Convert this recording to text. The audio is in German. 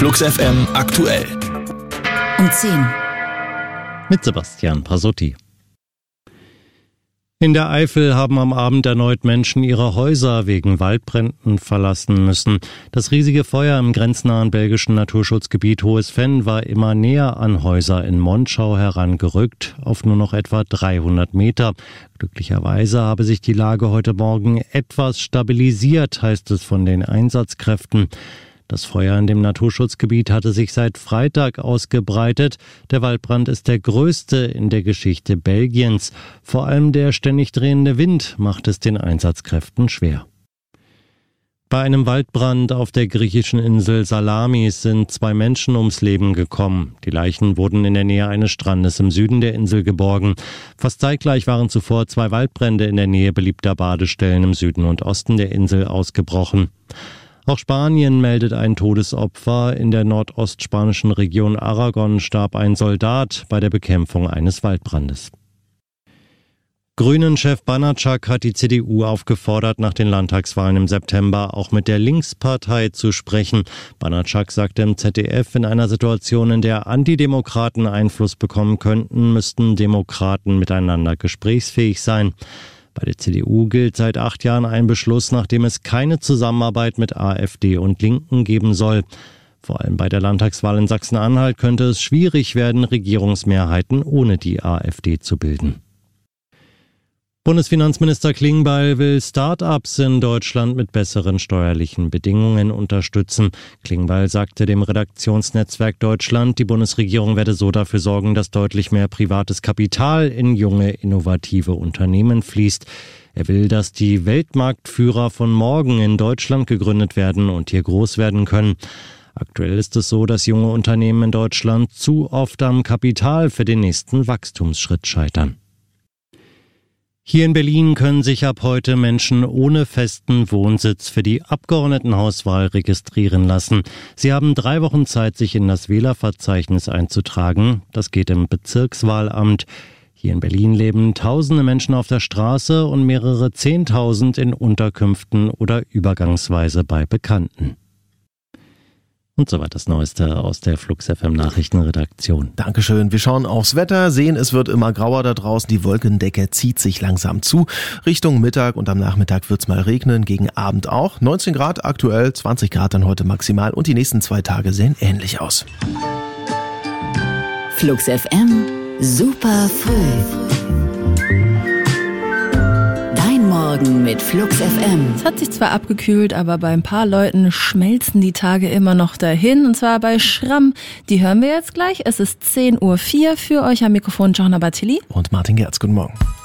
Flux FM aktuell. Um 10. Mit Sebastian Pasotti. In der Eifel haben am Abend erneut Menschen ihre Häuser wegen Waldbränden verlassen müssen. Das riesige Feuer im grenznahen belgischen Naturschutzgebiet Hohes Venn war immer näher an Häuser in Monschau herangerückt, auf nur noch etwa 300 Meter. Glücklicherweise habe sich die Lage heute Morgen etwas stabilisiert, heißt es von den Einsatzkräften. Das Feuer in dem Naturschutzgebiet hatte sich seit Freitag ausgebreitet. Der Waldbrand ist der größte in der Geschichte Belgiens. Vor allem der ständig drehende Wind macht es den Einsatzkräften schwer. Bei einem Waldbrand auf der griechischen Insel Salamis sind 2 Menschen ums Leben gekommen. Die Leichen wurden in der Nähe eines Strandes im Süden der Insel geborgen. Fast zeitgleich waren zuvor 2 Waldbrände in der Nähe beliebter Badestellen im Süden und Osten der Insel ausgebrochen. Auch Spanien meldet ein Todesopfer. In der nordostspanischen Region Aragon starb ein Soldat bei der Bekämpfung eines Waldbrandes. Grünen-Chef Banacak hat die CDU aufgefordert, nach den Landtagswahlen im September auch mit der Linkspartei zu sprechen. Banacak sagte im ZDF, in einer Situation, in der Antidemokraten Einfluss bekommen könnten, müssten Demokraten miteinander gesprächsfähig sein. Bei der CDU gilt seit 8 Jahren ein Beschluss, nachdem es keine Zusammenarbeit mit AfD und Linken geben soll. Vor allem bei der Landtagswahl in Sachsen-Anhalt könnte es schwierig werden, Regierungsmehrheiten ohne die AfD zu bilden. Bundesfinanzminister Klingbeil will Start-ups in Deutschland mit besseren steuerlichen Bedingungen unterstützen. Klingbeil sagte dem Redaktionsnetzwerk Deutschland, die Bundesregierung werde so dafür sorgen, dass deutlich mehr privates Kapital in junge, innovative Unternehmen fließt. Er will, dass die Weltmarktführer von morgen in Deutschland gegründet werden und hier groß werden können. Aktuell ist es so, dass junge Unternehmen in Deutschland zu oft am Kapital für den nächsten Wachstumsschritt scheitern. Hier in Berlin können sich ab heute Menschen ohne festen Wohnsitz für die Abgeordnetenhauswahl registrieren lassen. Sie haben 3 Wochen Zeit, sich in das Wählerverzeichnis einzutragen. Das geht im Bezirkswahlamt. Hier in Berlin leben tausende Menschen auf der Straße und mehrere 10.000 in Unterkünften oder übergangsweise bei Bekannten. Und soweit das Neueste aus der Flux FM Nachrichtenredaktion. Dankeschön. Wir schauen aufs Wetter, sehen, es wird immer grauer da draußen. Die Wolkendecke zieht sich langsam zu. Richtung Mittag und am Nachmittag wird's mal regnen, gegen Abend auch. 19 Grad aktuell, 20 Grad dann heute maximal und die nächsten 2 Tage sehen ähnlich aus. Flux FM, super früh. Morgen mit Flux FM. Es hat sich zwar abgekühlt, aber bei ein paar Leuten schmelzen die Tage immer noch dahin. Und zwar bei Schramm. Die hören wir jetzt gleich. Es ist 10.04 Uhr. Für euch am Mikrofon Johanna Bartilli. Und Martin Gerz. Guten Morgen.